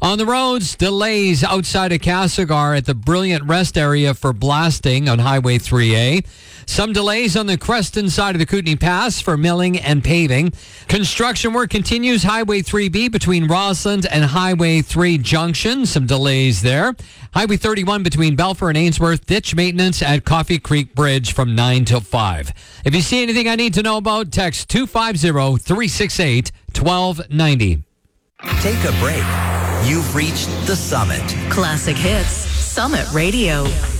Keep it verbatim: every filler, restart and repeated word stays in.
On the roads, delays outside of Castlegar at the Brilliant Rest area for blasting on Highway three A. Some delays on the Creston side of the Kootenay Pass for milling and paving. Construction work continues Highway three B between Rossland and Highway three Junction. Some delays there. Highway thirty-one between Belfour and Ainsworth. Ditch maintenance at Coffee Creek Bridge from nine till five. If you see anything I need to know about, text two five zero, three six eight, one two nine zero. Take a break. You've reached the summit. Classic Hits, Summit Radio.